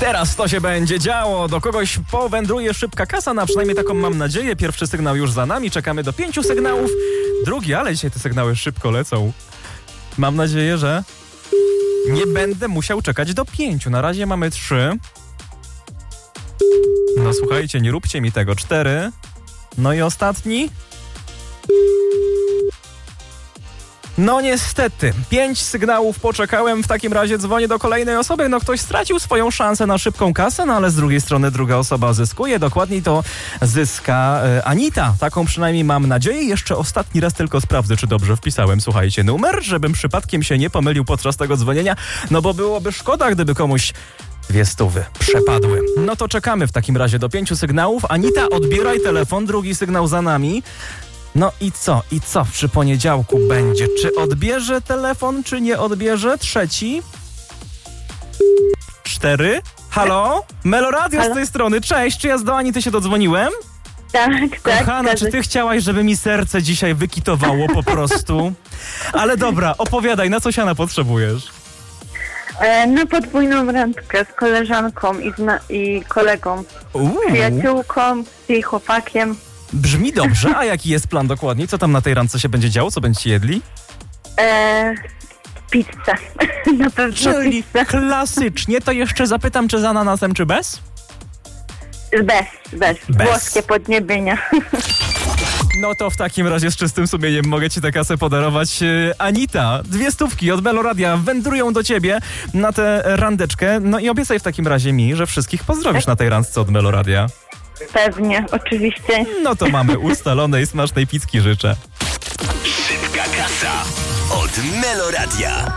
Teraz to się będzie działo. Do kogoś powędruje szybka kasa, a przynajmniej taką mam nadzieję. Pierwszy sygnał już za nami. Czekamy do 5 sygnałów. Drugi, ale dzisiaj te sygnały szybko lecą. Mam nadzieję, że nie będę musiał czekać do 5. Na razie mamy 3. No słuchajcie, nie róbcie mi tego. 4. No i ostatni. No niestety, 5 sygnałów poczekałem, w takim razie dzwonię do kolejnej osoby. No ktoś stracił swoją szansę na szybką kasę, no ale z drugiej strony druga osoba zyskuje. Dokładniej to zyska Anita. Taką przynajmniej mam nadzieję. Jeszcze ostatni raz tylko sprawdzę, czy dobrze wpisałem. Słuchajcie, numer, żebym przypadkiem się nie pomylił podczas tego dzwonienia, no bo byłoby szkoda, gdyby komuś 200 przepadły. No to czekamy w takim razie do 5 sygnałów. Anita, odbieraj telefon, drugi sygnał za nami. No i co? I co przy poniedziałku będzie? Czy odbierze telefon, czy nie odbierze? Trzeci. 4. Halo? Meloradio z tej strony. Cześć, czy ja do Anity się dodzwoniłem? Tak. Kochana, czy ty chciałaś, żeby mi serce dzisiaj wykitowało po prostu? Ale dobra, opowiadaj, na co siana potrzebujesz? Na podwójną randkę z koleżanką i kolegą, przyjaciółką i chłopakiem. Brzmi dobrze, a jaki jest plan dokładnie? Co tam na tej randce się będzie działo? Co będziecie jedli? Pizzę. Na pewno Czyli pizzę. klasycznie, to jeszcze zapytam, czy z ananasem, czy bez? Bez. Włoskie podniebienia. No to w takim razie z czystym sumieniem mogę ci tę kasę podarować. Anita, 200 od Meloradia wędrują do ciebie na tę randeczkę. No i obiecaj w takim razie mi, że wszystkich pozdrowisz na tej randce od Meloradia. Pewnie, oczywiście. No to mamy ustalone i smacznej pizzki życzę. Szybka kasa od Meloradia.